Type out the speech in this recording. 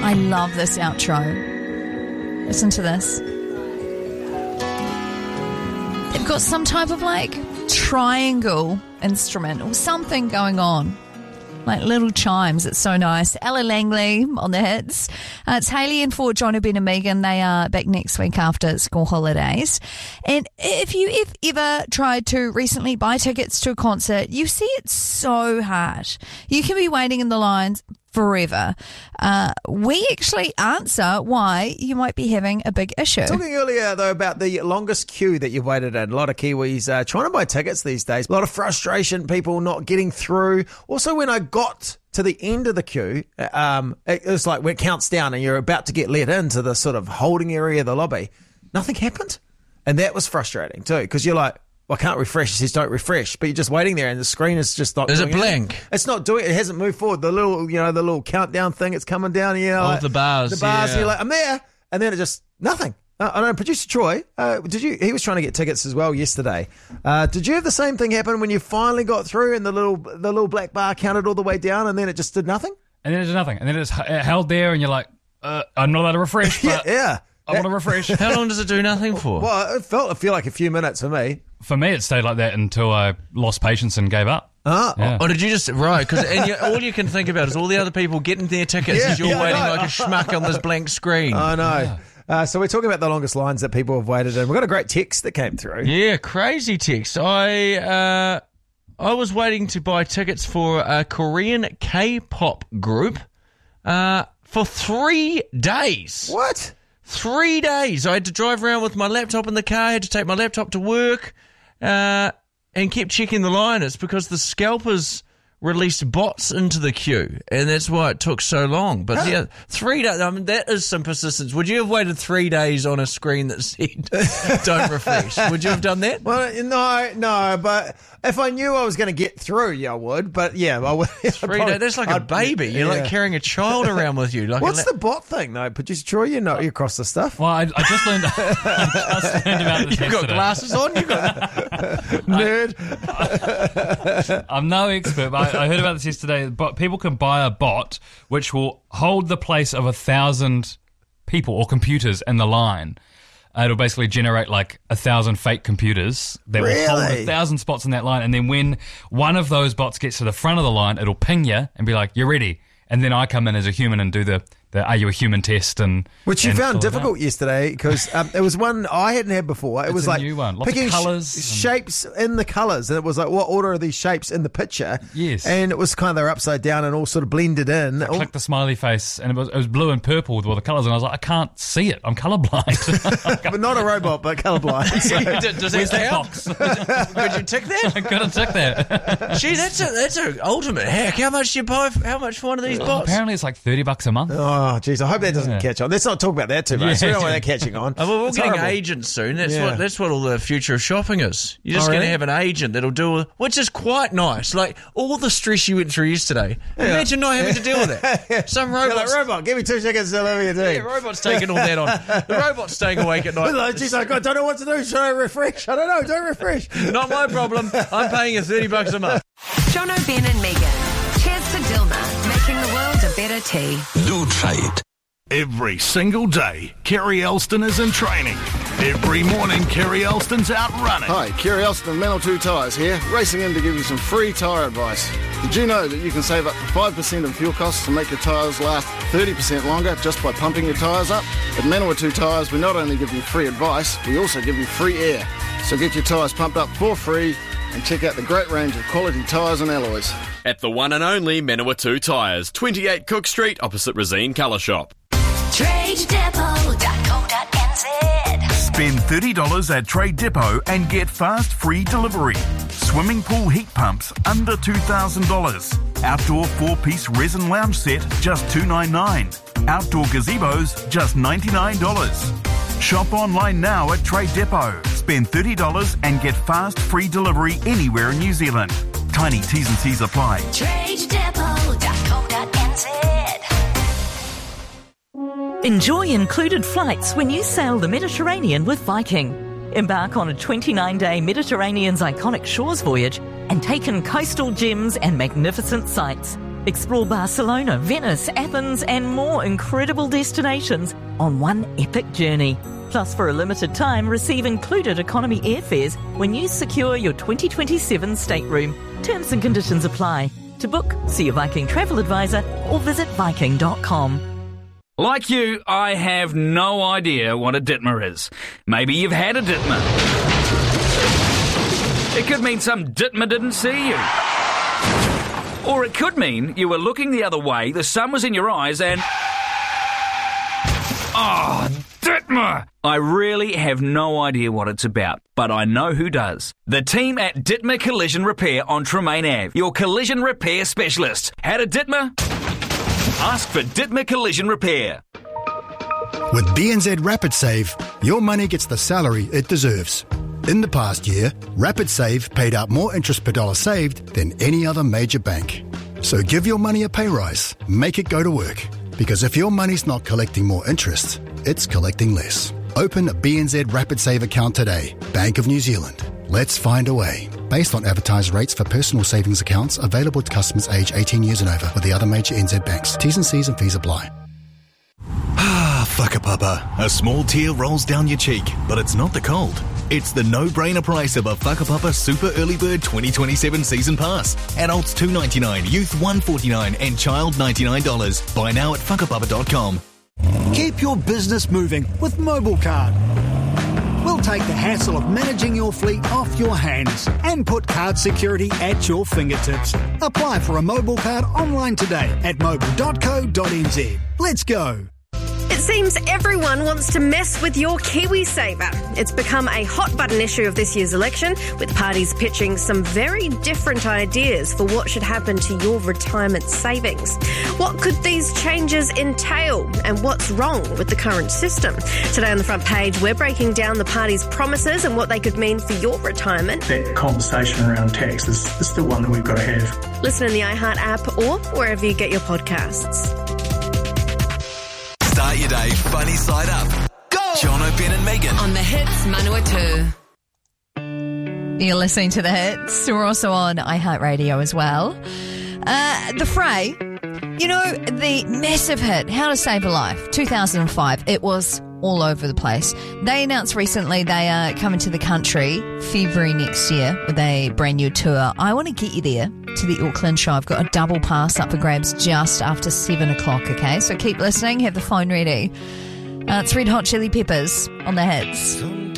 I love this outro. Listen to this. They've got some type of like triangle instrument or something going on. Like little chimes. It's so nice. Ella Langley on the hits. It's Hayley and for Jono, Ben and Megan. They are back next week after school holidays. And if you have ever tried to recently buy tickets to a concert, you see it's so hard. You can be waiting in the lines forever. We actually answer why you might be having a big issue. Talking earlier, though, about the longest queue that you've waited in. A lot of Kiwis trying to buy tickets these days. A lot of frustration, people not getting through. Also, when I got to the end of the queue, it was like when it counts down and you're about to get let into the sort of holding area of the lobby, nothing happened. And that was frustrating too, because you're like, well, I can't refresh. It says don't refresh, but you're just waiting there, and the screen is just not. Is it blank? It's not doing it. It hasn't moved forward. The little countdown thing. It's coming down. Oh, the bars. The bars. Yeah. And you're like, I'm there, and then it just nothing. I know. Producer Troy, did you? He was trying to get tickets as well yesterday. Did you have the same thing happen when you finally got through, and the little black bar counted all the way down, and then it just did nothing? And then it did nothing, and then it's held there, and you're like, I'm not allowed to refresh. But yeah. I want to refresh. How long does it do nothing for? Well, I feel like a few minutes for me. For me, it stayed like that until I lost patience and gave up. Yeah. Oh, did you just... Right, because all you can think about is all the other people getting their tickets as you're waiting like a schmuck on this blank screen. I know. Yeah. So we're talking about the longest lines that people have waited in. We've got a great text that came through. Yeah, crazy text. I was waiting to buy tickets for a Korean K-pop group for 3 days. What? 3 days. I had to drive around with my laptop in the car, had to take my laptop to work, and kept checking the line. It's because the scalpers released bots into the queue, and that's why it took so long. But yeah, 3 days, I mean, that is some persistence. Would you have waited 3 days on a screen that said, don't refresh? Would you have done that? Well, no, but if I knew I was going to get through, yeah, I would. But yeah, I would. 3 days, that's like a baby. You're like carrying a child around with you. Like what's the bot thing, though? Producer Troy, you're across the stuff. Well, I just learned, about this. You've got glasses on? You've got Nerd. I'm no expert, but I heard about this yesterday. But people can buy a bot which will hold the place of 1,000 people or computers in the line. It'll basically generate like 1,000 fake computers that will hold 1,000 spots in that line. And then when one of those bots gets to the front of the line, it'll ping you and be like, you're ready. And then I come in as a human and do the are you a human test, which you found difficult yesterday because it was one I hadn't had before. It was like new one. Lots picking of colours, shapes in the colours, and it was like what order are these shapes in the picture? Yes, and it was kind of they're upside down and all sort of blended in. I clicked the smiley face, and it was blue and purple with all the colours, and I was like, I can't see it. I'm colourblind. But not a robot, but colourblind. So. Does that count? Could you tick that? I couldn't tick that. Gee, that's an ultimate hack. How much do you buy? How much for one of these bots? Apparently, it's like $30 a month. Oh, jeez, I hope that doesn't catch on. Let's not talk about that too much. We don't want that catching on. Well, we're getting agents soon. That's what all the future of shopping is. You're just going to have an agent that'll do, which is quite nice. Like all the stress you went through yesterday. Imagine not having to deal with that. Some robot, give me 2 seconds to deliver your thing. Yeah, robot's taking all that on. The robot's staying awake at night. Geez, I don't know what to do. Should I refresh? I don't know. Don't refresh. Not my problem. I'm paying you $30 a month. Jono, Ben and Megan. Cheers to Dilmah, making the world a better tea. Do try it. Every single day, Kerry Elston is in training. Every morning, Kerry Elston's out running. Hi, Kerry Elston of Manawatu Tyres here, racing in to give you some free tyre advice. Did you know that you can save up to 5% of fuel costs to make your tyres last 30% longer just by pumping your tyres up? At Manawatu Tyres, we not only give you free advice, we also give you free air. So get your tyres pumped up for free and check out the great range of quality tyres and alloys. At the one and only Manawatu Tyres, 28 Cook Street, opposite Rosine Colour Shop. TradeDepot.co.nz. Spend $30 at Trade Depot and get fast free delivery. Swimming pool heat pumps under $2,000. Outdoor 4-piece resin lounge set just $299. Outdoor gazebos just $99. Shop online now at Trade Depot. Spend $30 and get fast free delivery anywhere in New Zealand. Tiny T's and C's apply. TradeDepot.co.nz. Enjoy included flights when you sail the Mediterranean with Viking. Embark on a 29-day Mediterranean's iconic shores voyage and take in coastal gems and magnificent sights. Explore Barcelona, Venice, Athens and more incredible destinations on one epic journey. Plus, for a limited time, receive included economy airfares when you secure your 2027 stateroom. Terms and conditions apply. To book, see your Viking travel advisor or visit Viking.com. Like you, I have no idea what a Ditmer is. Maybe you've had a Ditmer. It could mean some Ditmer didn't see you. Or it could mean you were looking the other way, the sun was in your eyes and... Oh, Ditmer! I really have no idea what it's about, but I know who does. The team at Ditmer Collision Repair on Tremaine Ave, your collision repair specialist. Had a Ditmer? Ask for Ditmer Collision Repair. With BNZ Rapid Save, your money gets the salary it deserves. In the past year, Rapid Save paid out more interest per dollar saved than any other major bank. So give your money a pay rise. Make it go to work. Because if your money's not collecting more interest, it's collecting less. Open a BNZ Rapid Save account today. Bank of New Zealand. Let's find a way. Based on advertised rates for personal savings accounts available to customers aged 18 years and over with the other major NZ banks. T's and C's and fees apply. Whakapapa. A small tear rolls down your cheek, but it's not the cold. It's the no-brainer price of a Whakapapa Super Early Bird 2027 Season Pass. Adults $2.99, youth $1.49 and child $99. Buy now at whakapapa.com. Keep your business moving with MobileCard. We'll take the hassle of managing your fleet off your hands and put card security at your fingertips. Apply for a MobileCard online today at mobile.co.nz. Let's go. It seems everyone wants to mess with your KiwiSaver. It's become a hot button issue of this year's election, with parties pitching some very different ideas for what should happen to your retirement savings. What could these changes entail, and what's wrong with the current system? Today on the front page, we're breaking down the parties' promises and what they could mean for your retirement. That conversation around tax is the one that we've got to have. Listen in the iHeart app or wherever you get your podcasts. Start your day funny side up. Go! Jono, Ben and Megan. On the Hits Manawatu. You're listening to The Hits. We're also on iHeartRadio as well. The Fray, you know, the massive hit, How to Save a Life, 2005. It was all over the place. They announced recently they are coming to the country February next year with a brand new tour. I want to get you there to the Auckland show. I've got a double pass up for grabs just after 7 o'clock, okay? So keep listening, have the phone ready. It's Red Hot Chili Peppers on The Hits.